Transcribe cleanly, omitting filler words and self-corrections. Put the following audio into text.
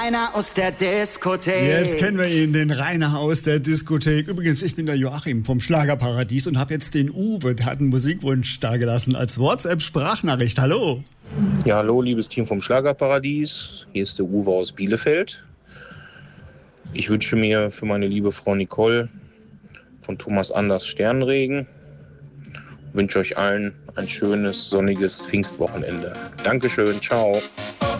Rainer aus der Diskothek. Jetzt kennen wir ihn, den Rainer aus der Diskothek. Übrigens, ich bin der Joachim vom Schlagerparadies und habe jetzt den Uwe, der hat einen Musikwunsch dagelassen als WhatsApp-Sprachnachricht. Hallo. Ja, hallo, liebes Team vom Schlagerparadies. Hier ist der Uwe aus Bielefeld. Ich wünsche mir für meine liebe Frau Nicole von Thomas Anders Sternregen. Ich wünsche euch allen ein schönes, sonniges Pfingstwochenende. Dankeschön, ciao.